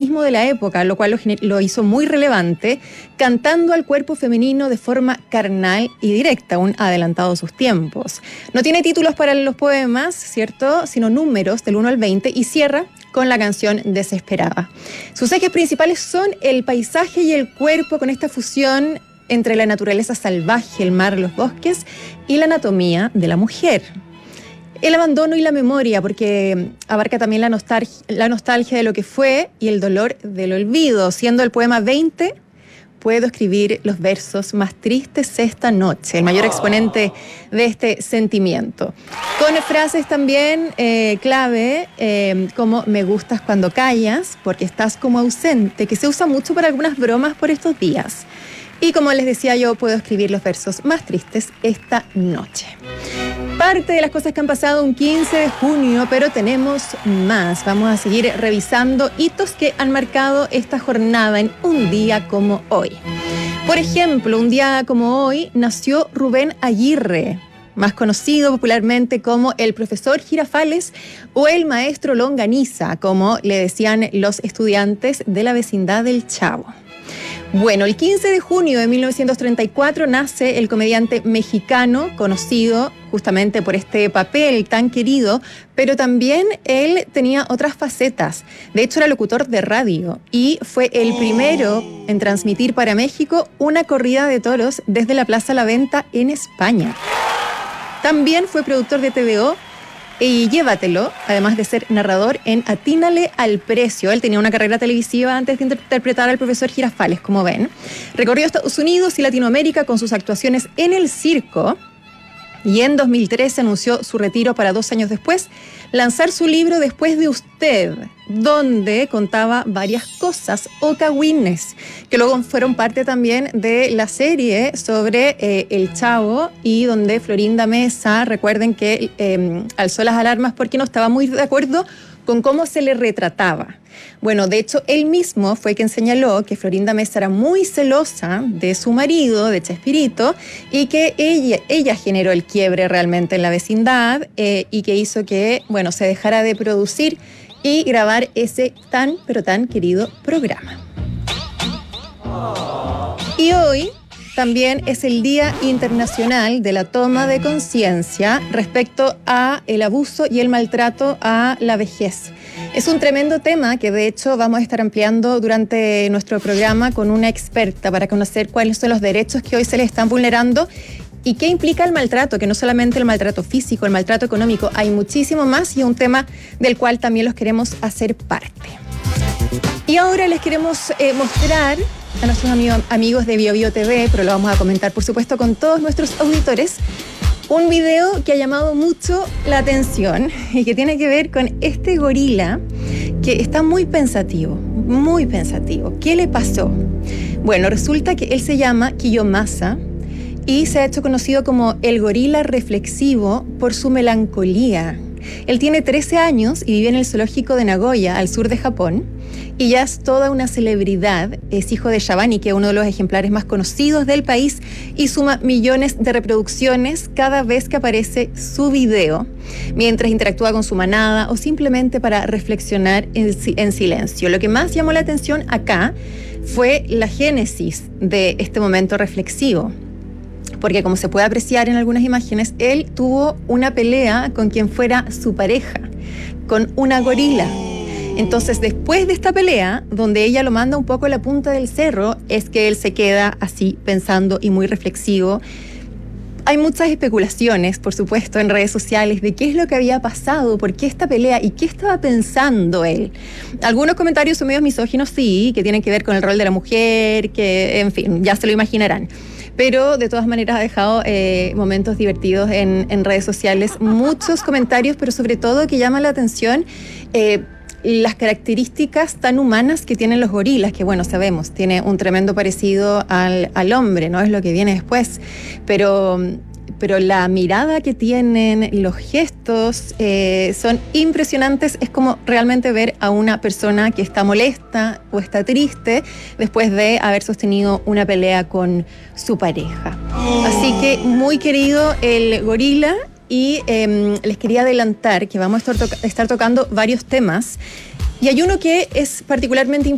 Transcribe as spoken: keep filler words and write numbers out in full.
feminismo de la época, lo cual lo, lo hizo muy relevante, cantando al cuerpo femenino de forma carnal y directa, un adelantado a sus tiempos. No tiene títulos para los poemas, ¿cierto?, sino números del uno al veinte, y cierra con la canción Desesperada. Sus ejes principales son el paisaje y el cuerpo, con esta fusión entre la naturaleza salvaje, el mar, los bosques, y la anatomía de la mujer. El abandono y la memoria, porque abarca también la nostalgia, la nostalgia de lo que fue y el dolor del olvido. Siendo el poema veinte, puedo escribir los versos más tristes esta noche, el mayor exponente de este sentimiento. Con frases también eh, clave, eh, como me gustas cuando callas, porque estás como ausente, que se usa mucho para algunas bromas por estos días. Y como les decía yo, puedo escribir los versos más tristes esta noche. Parte de las cosas que han pasado un quince de junio, pero tenemos más. Vamos a seguir revisando hitos que han marcado esta jornada en un día como hoy. Por ejemplo, un día como hoy nació Rubén Aguirre, más conocido popularmente como el profesor Girafales o el maestro Longaniza, como le decían los estudiantes de la vecindad del Chavo. Bueno, el quince de junio de mil novecientos treinta y cuatro nace el comediante mexicano, conocido justamente por este papel tan querido, pero también él tenía otras facetas. De hecho, era locutor de radio y fue el primero en transmitir para México una corrida de toros desde la Plaza La Venta en España. También fue productor de T V O y Llévatelo, además de ser narrador en Atínale al Precio. Él tenía una carrera televisiva antes de interpretar al profesor Girafales, como ven. Recorrió Estados Unidos y Latinoamérica con sus actuaciones en el circo. Y en dos mil trece anunció su retiro para dos años después lanzar su libro Después de Usted, donde contaba varias cosas o cagüines, que luego fueron parte también de la serie sobre eh, El Chavo, y donde Florinda Mesa, recuerden que eh, alzó las alarmas porque no estaba muy de acuerdo con cómo se le retrataba. Bueno, de hecho, él mismo fue quien señaló que Florinda Mesa era muy celosa de su marido, de Chespirito, y que ella, ella generó el quiebre realmente en la vecindad eh, y que hizo que, bueno, se dejara de producir y grabar ese tan, pero tan querido programa. Y hoy también es el Día Internacional de la Toma de Conciencia respecto a el abuso y el maltrato a la vejez. Es un tremendo tema que de hecho vamos a estar ampliando durante nuestro programa con una experta para conocer cuáles son los derechos que hoy se les están vulnerando y qué implica el maltrato, que no solamente el maltrato físico, el maltrato económico, hay muchísimo más, y es un tema del cual también los queremos hacer parte. Y ahora les queremos eh, mostrar a nuestros amigos, amigos de BioBio T V, pero lo vamos a comentar por supuesto con todos nuestros auditores, un video que ha llamado mucho la atención y que tiene que ver con este gorila que está muy pensativo, muy pensativo. ¿Qué le pasó? Bueno, resulta que él se llama Kiyomasa y se ha hecho conocido como el gorila reflexivo por su melancolía. Él tiene trece años y vive en el zoológico de Nagoya, al sur de Japón, y ya es toda una celebridad. Es hijo de Shabani, que es uno de los ejemplares más conocidos del país, y suma millones de reproducciones cada vez que aparece su video, mientras interactúa con su manada o simplemente para reflexionar en, en silencio. Lo que más llamó la atención acá fue la génesis de este momento reflexivo, porque como se puede apreciar en algunas imágenes, él tuvo una pelea con quien fuera su pareja, con una gorila. Entonces, después de esta pelea, donde ella lo manda un poco a la punta del cerro, es que él se queda así pensando y muy reflexivo. Hay muchas especulaciones, por supuesto, en redes sociales de qué es lo que había pasado, por qué esta pelea y qué estaba pensando él. Algunos comentarios son medio misóginos, sí, que tienen que ver con el rol de la mujer, que, en fin, ya se lo imaginarán. Pero de todas maneras ha dejado eh, momentos divertidos en, en redes sociales, muchos comentarios, pero sobre todo que llama la atención eh, las características tan humanas que tienen los gorilas, que bueno, sabemos, tiene un tremendo parecido al, al hombre, ¿no? Es lo que viene después, pero... pero la mirada que tienen, los gestos eh, son impresionantes. Es como realmente ver a una persona que está molesta o está triste después de haber sostenido una pelea con su pareja. Así que muy querido el gorila, y eh, les quería adelantar que vamos a estar, to- estar tocando varios temas, y hay uno que es particularmente importante